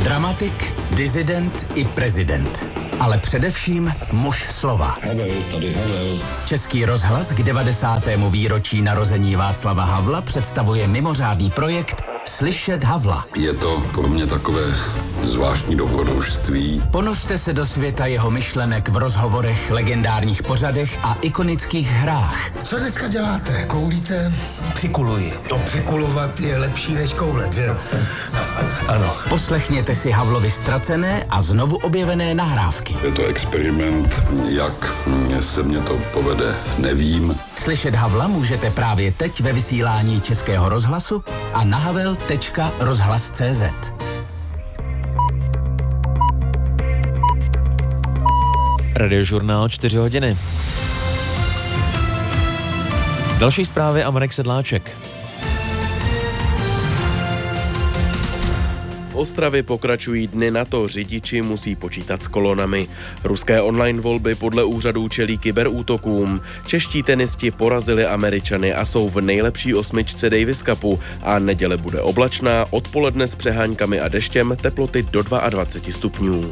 Dramatik, disident i prezident. Ale především muž slova. Havel, tady Havel. Český rozhlas k 90. výročí narození Václava Havla představuje mimořádný projekt Slyšet Havla. Je to pro mě takové zvláštní dobrodružství. Ponořte se do světa jeho myšlenek v rozhovorech, legendárních pořadech a ikonických hrách. Co dneska děláte? Koulíte? Přikuluji. To přikulovat je lepší než koulet, že jo? Ano. Poslechněte si Havlovi ztracené a znovu objevené nahrávky. Je to experiment, jak se mně to povede, nevím. Slyšet Havla můžete právě teď ve vysílání Českého rozhlasu a na havel.rozhlas.cz. Radiožurnál 4 hodiny. Další zprávy a Marek Sedláček. V Ostravě pokračují dny NATO, řidiči musí počítat s kolonami. Ruské online volby podle úřadů čelí kyberútokům. Čeští tenisti porazili Američany a jsou v nejlepší 8 Davis Cupu a neděle bude oblačná, odpoledne s přeháňkami a deštěm, teploty do 22 stupňů.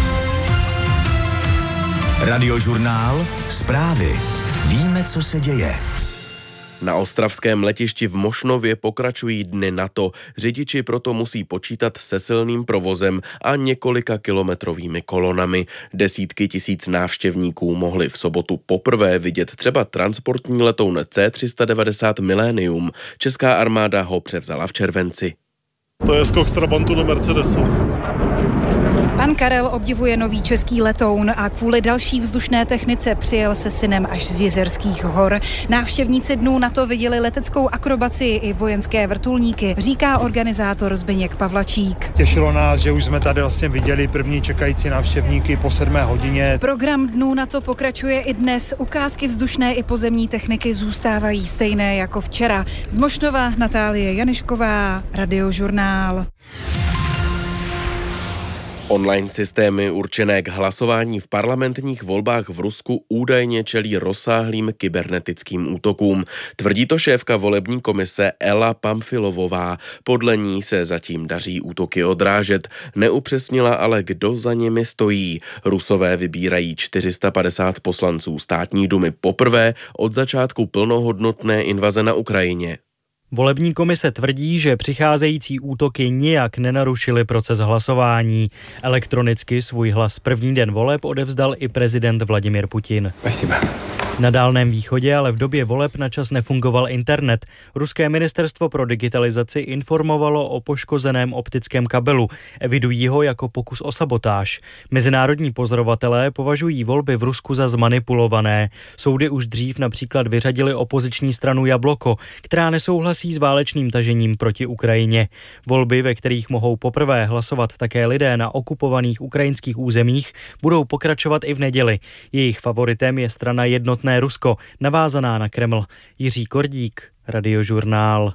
Radiožurnál, zprávy. Víme, co se děje. Na ostravském letišti v Mošnově pokračují dny NATO. Řidiči proto musí počítat se silným provozem a několika kilometrovými kolonami. Desítky tisíc návštěvníků mohli v sobotu poprvé vidět třeba transportní letoun C-390 Millennium. Česká armáda ho převzala v červenci. To je skok z Trabantu do Mercedesu. Pan Karel obdivuje nový český letoun a kvůli další vzdušné technice přijel se synem až z Jizerských hor. Návštěvníci dnů NATO viděli leteckou akrobacii i vojenské vrtulníky, říká organizátor Zbyněk Pavlačík. Těšilo nás, že už jsme tady vlastně viděli první čekající návštěvníky po 7 hodině. Program dnů NATO pokračuje i dnes. Ukázky vzdušné i pozemní techniky zůstávají stejné jako včera. Z Mošnova Natálie Janišková, Radiožurnál. Online systémy určené k hlasování v parlamentních volbách v Rusku údajně čelí rozsáhlým kybernetickým útokům. Tvrdí to šéfka volební komise Ela Pamfilovová. Podle ní se zatím daří útoky odrážet. Neupřesnila ale, kdo za nimi stojí. Rusové vybírají 450 poslanců státní dumy poprvé od začátku plnohodnotné invaze na Ukrajině. Volební komise tvrdí, že přicházející útoky nijak nenarušily proces hlasování. Elektronicky svůj hlas první den voleb odevzdal i prezident Vladimír Putin. Na Dálném východě ale v době voleb načas nefungoval internet. Ruské ministerstvo pro digitalizaci informovalo o poškozeném optickém kabelu. Evidují ho jako pokus o sabotáž. Mezinárodní pozorovatelé považují volby v Rusku za zmanipulované. Soudy už dřív například vyřadili opoziční stranu Jabloko, která nesouhlasí s válečným tažením proti Ukrajině. Volby, ve kterých mohou poprvé hlasovat také lidé na okupovaných ukrajinských územích, budou pokračovat i v neděli. Jejich favoritem je strana Jednotné Rusko, navázaná na Kreml. Jiří Kordík, Radiožurnál.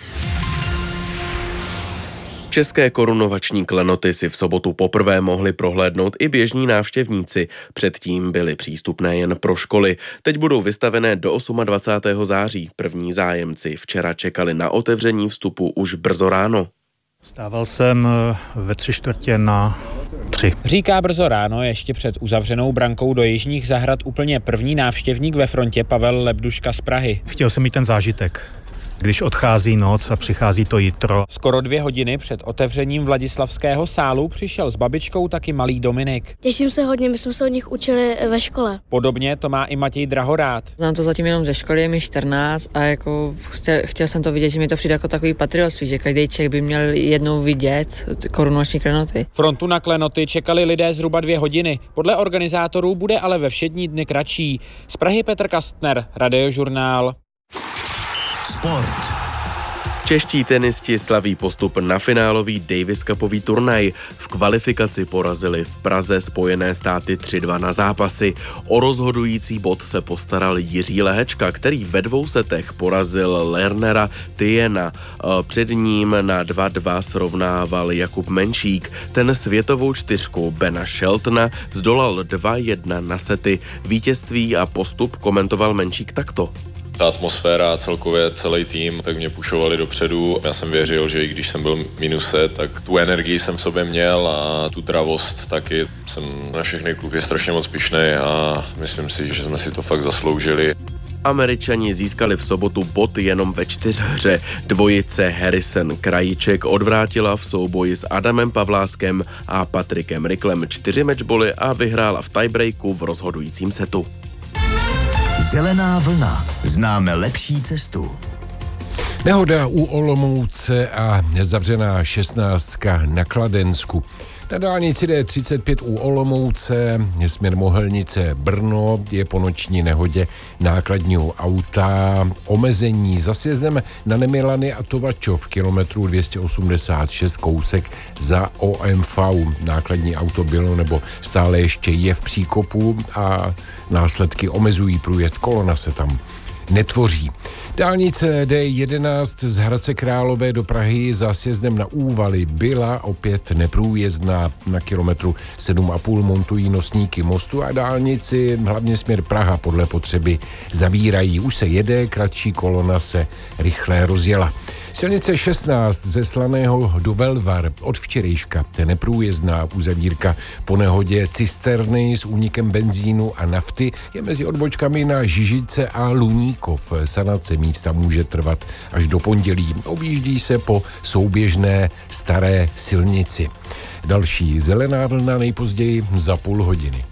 České korunovační klenoty si v sobotu poprvé mohli prohlédnout i běžní návštěvníci. Předtím byly přístupné jen pro školy. Teď budou vystavené do 28. září. První zájemci včera čekali na otevření vstupu už brzo ráno. Stával jsem ve 3:45. Říká brzo ráno ještě před uzavřenou brankou do Jižních zahrad úplně první návštěvník ve frontě Pavel Lebduška z Prahy. Chtěl jsem mít ten zážitek, když odchází noc a přichází to jitro. Skoro 2 hodiny před otevřením Vladislavského sálu přišel s babičkou taky malý Dominik. Těším se hodně, my jsme se od nich učili ve škole. Podobně to má i Matěj Drahorát. Znám to zatím jenom ze školy, je mi 14 a jako chtěl jsem to vidět, že mi to přijde jako takový patriotství, že každý Čech by měl jednou vidět korunovační klenoty. Frontu na klenoty čekali lidé zhruba 2 hodiny. Podle organizátorů bude ale ve všední dny kratší. Z Prahy Petr Kastner, Radiožurnál. Sport. Čeští tenisti slaví postup na finálový Davis Cupový turnaj. V kvalifikaci porazili v Praze Spojené státy 3-2 na zápasy. O rozhodující bod se postaral Jiří Lehečka, který ve 2 setech porazil Lernera Tijena. Před ním na 2-2 srovnával Jakub Menšík. Ten světovou 4 Bena Sheltona zdolal 2-1 na sety. Vítězství a postup komentoval Menšík takto. Ta atmosféra, celkově celý tým, tak mě pušovali dopředu. Já jsem věřil, že i když jsem byl minuse, tak tu energii jsem v sobě měl a tu dravost taky. Jsem na všechny kluky strašně moc pyšnej a myslím si, že jsme si to fakt zasloužili. Američani získali v sobotu bod jenom ve 4hře. Dvojice Harrison Krajíček odvrátila v souboji s Adamem Pavláskem a Patrikem Rychlem 4 matchboly a vyhrála v tiebreaku v rozhodujícím setu. Zelená vlna. Známe lepší cestu. Nehoda u Olomouce a zavřená 16 na Kladensku. Na dálnici D35 u Olomouce, směr Mohelnice Brno, je po noční nehodě nákladního auta omezení za sjezdem na Nemilany a Tovačov, kilometru 286, kousek za OMV. Nákladní auto bylo nebo stále ještě je v příkopu a následky omezují průjezd, kolona se tam netvoří. Dálnice D11 z Hradce Králové do Prahy za sjezdem na Úvaly byla opět neprůjezdná. Na kilometru 7,5 montují nosníky mostu a dálnici hlavně směr Praha podle potřeby zavírají. Už se jede, kratší kolona se rychle rozjela. Silnice 16 ze Slaného do Velvar od včerejška neprůjezdná. Uzavírka po nehodě cisterny s únikem benzínu a nafty je mezi odbočkami na Žižice a Luníkov. Sanace místa může trvat až do pondělí. Objíždí se po souběžné staré silnici. Další zelená vlna nejpozději za půl hodiny.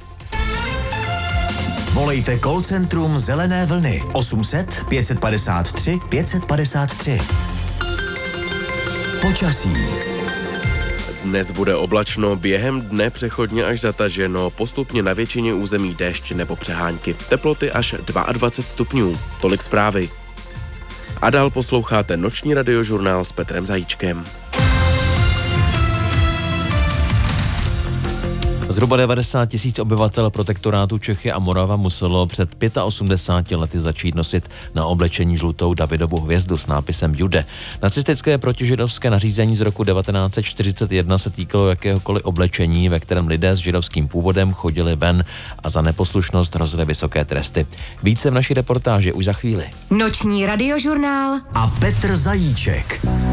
Volejte call centrum Zelené vlny 800 553 553. Počasí. Dnes bude oblačno, během dne přechodně až zataženo, postupně na většině území déšť nebo přehánky. Teploty až 22 stupňů. Tolik zprávy. A dál posloucháte noční radiožurnál s Petrem Zajíčkem. Zhruba 90 000 obyvatel protektorátu Čechy a Morava muselo před 85 lety začít nosit na oblečení žlutou Davidovu hvězdu s nápisem Jude. Nacistické protižidovské nařízení z roku 1941 se týkalo jakéhokoliv oblečení, ve kterém lidé s židovským původem chodili ven a za neposlušnost hrozily vysoké tresty. Více v naší reportáži už za chvíli. Noční radiožurnál a Petr Zajíček.